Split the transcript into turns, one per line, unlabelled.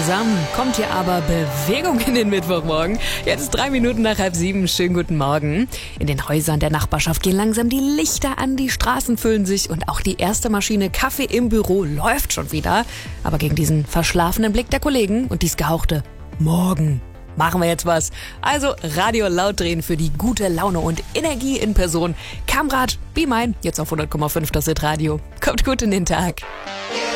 langsam kommt hier aber Bewegung in den Mittwochmorgen. Jetzt 3 Minuten nach 6:30. Schönen guten Morgen. In den Häusern der Nachbarschaft gehen langsam die Lichter an, die Straßen füllen sich und auch die erste Maschine Kaffee im Büro läuft schon wieder. Aber gegen diesen verschlafenen Blick der Kollegen und dies gehauchte Morgen machen wir jetzt was. Also Radio laut drehen für die gute Laune und Energie in Person. Kamrad, be mine, jetzt auf 100,5 das Hit Radio. Kommt gut in den Tag.